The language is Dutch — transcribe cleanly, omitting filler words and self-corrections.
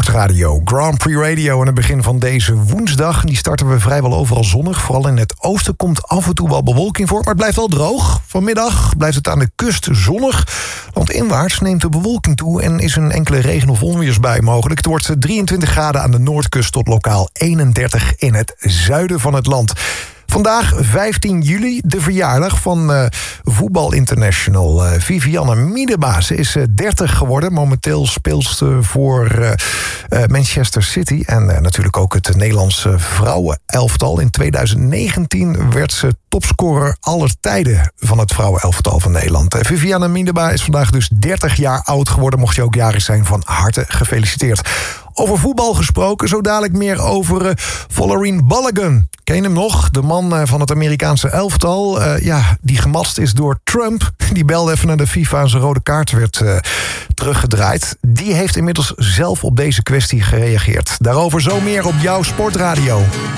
Sportradio, Grand Prix Radio aan het begin van deze woensdag. Die starten we vrijwel overal zonnig. Vooral in het oosten komt af en toe wel bewolking voor, maar het blijft wel droog. Vanmiddag blijft het aan de kust zonnig. Landinwaarts neemt de bewolking toe en is een enkele regen- of onweersbui mogelijk. Het wordt 23 graden aan de noordkust tot lokaal 31 in het zuiden van het land. Vandaag, 15 juli, de verjaardag van voetbalinternational Vivianne Miedema. Ze is 30 geworden. Momenteel speelt ze voor Manchester City. En natuurlijk ook het Nederlandse vrouwenelftal. In 2019 werd ze topscorer aller tijden van het vrouwenelftal van Nederland. Vivianne Miedema is vandaag dus 30 jaar oud geworden. Mocht je ook jarig zijn, van harte gefeliciteerd. Over voetbal gesproken, zo dadelijk meer over Folarin Balogun. Ken je hem nog? De man van het Amerikaanse elftal, die gematst is door Trump. Die belde even naar de FIFA en zijn rode kaart werd teruggedraaid. Die heeft inmiddels zelf op deze kwestie gereageerd. Daarover zo meer op jouw Sportradio.